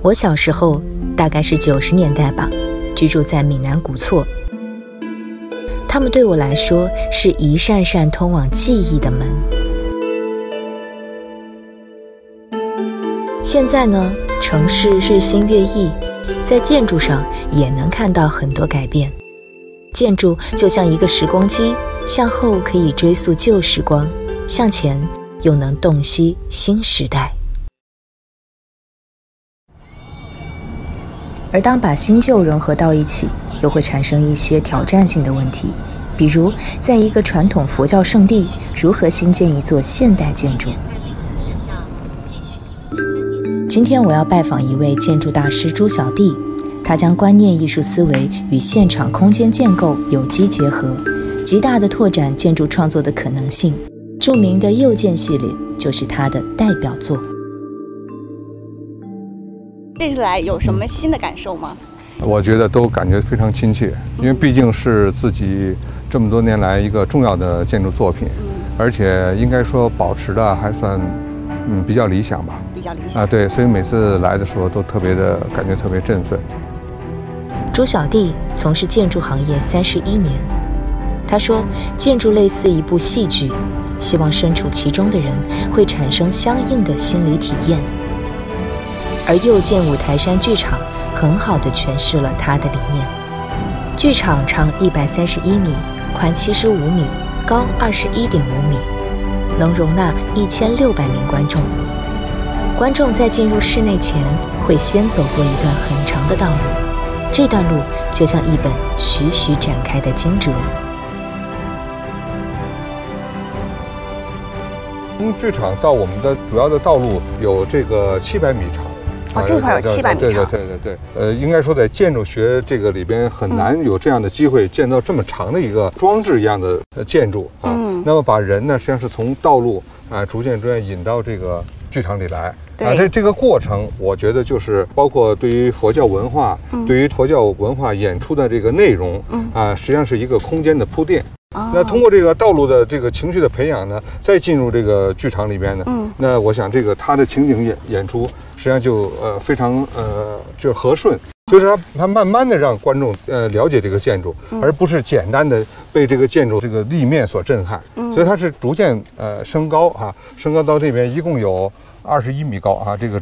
我小时候大概是90年代吧，居住在闽南古厝。它们对我来说是一扇扇通往记忆的门。现在呢，城市日新月异，在建筑上也能看到很多改变。建筑就像一个时光机，向后可以追溯旧时光，向前又能洞悉新时代。而当把新旧融合到一起，又会产生一些挑战性的问题，比如在一个传统佛教圣地，如何新建一座现代建筑。今天我要拜访一位建筑大师朱小弟，他将观念艺术思维与现场空间建构有机结合，极大地拓展建筑创作的可能性。著名的右建系列就是他的代表作。 这次来有什么新的感受吗？ 我觉得都感觉非常亲切，因为毕竟是自己这么多年来一个重要的建筑作品，而且应该说保持的还算比较理想吧。比较理想对，所以每次来的时候都感觉特别振奋。 朱小弟从事建筑行业31年，他说建筑类似一部戏剧，希望身处其中的人会产生相应的心理体验。而右建五台山剧场很好地诠释了他的理念。剧场长131米，宽75米，高21.5米，能容纳1600名观众。观众在进入室内前会先走过一段很长的道路，这段路就像一本徐徐展开的经哲。 从剧场到我们的主要的道路有这个700米长。 这块有700米长。 对，应该说在建筑学这个里边很难有这样的机会见到这么长的一个装置一样的建筑啊。那么把人呢，实际上是从道路逐渐引到这个剧场里来。这个过程，我觉得就是包括对于佛教文化，对于佛教文化演出的这个内容实际上是一个空间的铺垫。那通过这个道路的这个情绪的培养呢，再进入这个剧场里边呢，那我想这个它的情景演出实际上就非常就和顺，就是它慢慢的让观众了解这个建筑，而不是简单的被这个建筑这个立面所震撼，所以它是逐渐升高升高到这边一共有21米高这个